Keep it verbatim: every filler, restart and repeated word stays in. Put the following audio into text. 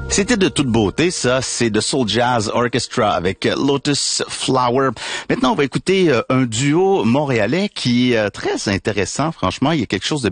C'était de toute beauté, ça. C'est de Soul Jazz Orchestra avec Lotus Flower. Maintenant, on va écouter un duo montréalais qui est très intéressant. Franchement, il y a quelque chose de